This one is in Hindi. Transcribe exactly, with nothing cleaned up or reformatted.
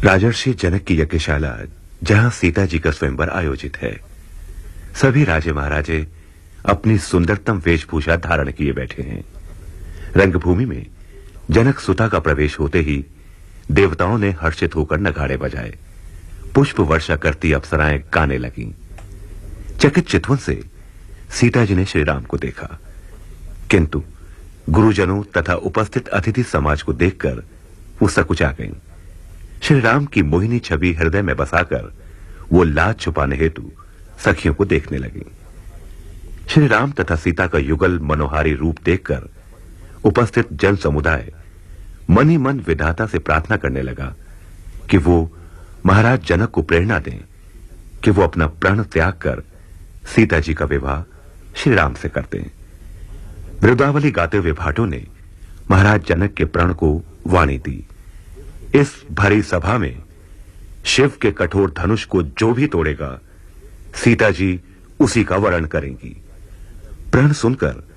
राजर्षि जनक की यज्ञशाला, जहां सीता जी का स्वयंवर आयोजित है। सभी राजे महाराजे अपनी सुंदरतम वेशभूषा धारण किए बैठे हैं। रंगभूमि में जनक सुता का प्रवेश होते ही देवताओं ने हर्षित होकर नगाड़े बजाए। पुष्प वर्षा करती अप्सराएं गाने लगीं। चकित चितवन से सीता जी ने श्री राम को देखा, किंतु गुरुजनों तथा उपस्थित अतिथि समाज को देखकर वो सकुचा गईं। श्री राम की मोहिनी छवि हृदय में बसाकर वो लाज छुपाने हेतु सखियों को देखने लगी। श्री राम तथा सीता का युगल मनोहारी रूप देखकर उपस्थित जन समुदाय मन ही मन विधाता से प्रार्थना करने लगा कि वो महाराज जनक को प्रेरणा दें कि वो अपना प्राण त्याग कर सीता जी का विवाह श्री राम से कर दें। वृंदावली गाते हुए भाटों ने महाराज जनक के प्रण को वाणी दी। इस भरी सभा में शिव के कठोर धनुष को जो भी तोड़ेगा, सीता जी उसी का वरण करेंगी। प्रण सुनकर